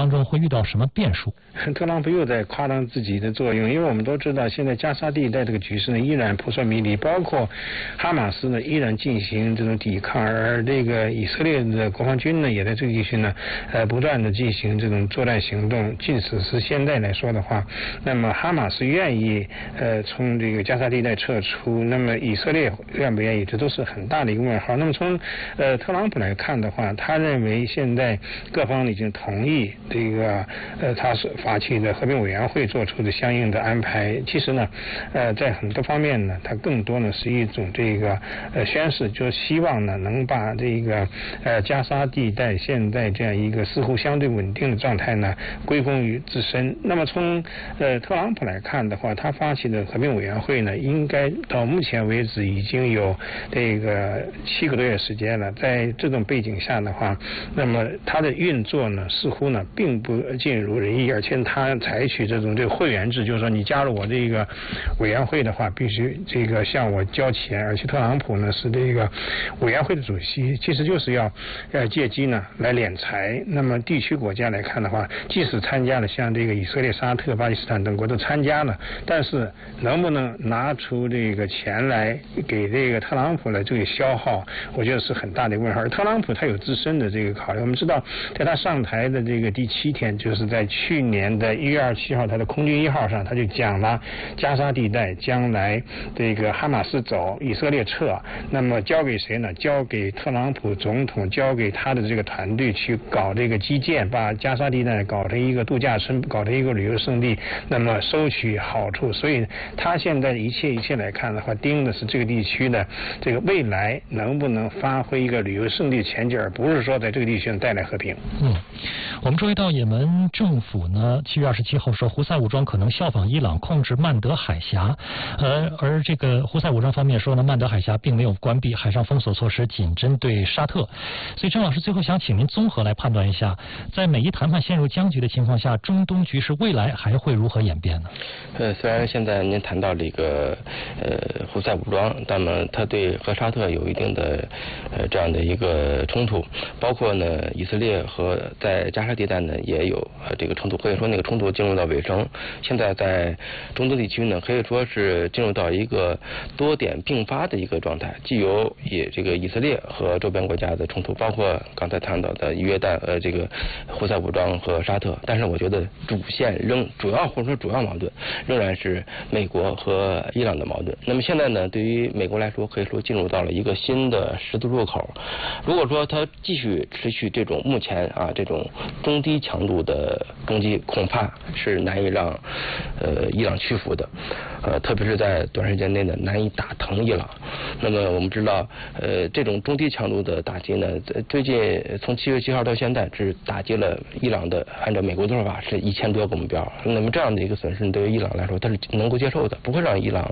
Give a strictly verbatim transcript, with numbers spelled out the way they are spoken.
当中会遇到什么变数？ 特朗普又在夸大自己的作用，因为我们都知道，现在加沙地带这个局势呢依然扑朔迷离，包括哈马斯呢依然进行这种抵抗，而这个以色列的国防军呢也在这个地区呢呃不断的进行这种作战行动。即使是现在来说的话，那么哈马斯愿意呃从这个加沙地带撤出，那么以色列愿不愿意，这都是很大的一个问号。那么从呃特朗普来看的话，他认为现在各方已经同意这个呃他是发起的和平委员会做出的相应的安排。其实呢呃在很多方面呢，它更多呢是一种这个呃宣示，就希望呢能把这个呃加沙地带现在这样一个似乎相对稳定的状态呢归功于自身。那么从呃特朗普来看的话，他发起的和平委员会呢，应该到目前为止已经有这个七个多月时间了。在这种背景下的话，那么它的运作呢，似乎呢并不尽如人意，而且他采取这种这个会员制，就是说你加入我这个委员会的话，必须这个向我交钱，而且特朗普呢是这个委员会的主席，其实就是要呃借机呢来敛财。那么地区国家来看的话，即使参加了像这个以色列、沙特、巴基斯坦等国都参加了，但是能不能拿出这个钱来给这个特朗普来这个消耗，我觉得是很大的问号。而特朗普他有自身的这个考虑，我们知道在他上台的这个第七天，就是在去年的一月二十七号，他的空军一号上他就讲了，加沙地带将来这个哈马斯走，以色列撤，那么交给谁呢？交给特朗普总统，交给他的这个团队去搞这个基建，把加沙地带搞成一个度假村，搞成一个旅游胜地，那么收取好处。所以他现在一切一切来看的话，盯的是这个地区的这个未来能不能发挥一个旅游胜地前景，而不是说在这个地区带来和平。 嗯，我们注意到也门政府呢，七月二十七号说，胡塞武装可能效仿伊朗控制曼德海峡，呃，而这个胡塞武装方面说呢，曼德海峡并没有关闭，海上封锁措施仅针对沙特。所以郑老师最后想请您综合来判断一下，在美伊谈判陷入僵局的情况下，中东局势未来还会如何演变呢？ 呃，虽然现在您谈到这个呃胡塞武装，那么它对和沙特有一定的呃这样的一个冲突，包括呢以色列和在加沙地带呢也有呃这个冲突，可以说那个冲突进入到尾声。现在在中东地区呢，可以说是进入到一个多点并发的一个状态，既有以这个以色列和周边国家的冲突，包括刚才谈到的约旦呃这个胡塞武装和沙特，但是我觉得主线仍主要或者说主要矛盾仍然是美国和伊朗的矛盾。那么现在呢，对于美国来说，可以说进入到了一个新的十字路口。如果说它继续持续这种目前啊这种中低强度的攻击，恐怕是难以让呃伊朗屈服的，呃特别是在短时间内呢难以打疼伊朗。那么我们知道呃这种中低强度的打击呢，最近从七月七号到现在只打击了伊朗的，按照美国的说法是一千多个目标。那么这样的一个损失对于伊朗来说，它是能够接受的，不会让伊朗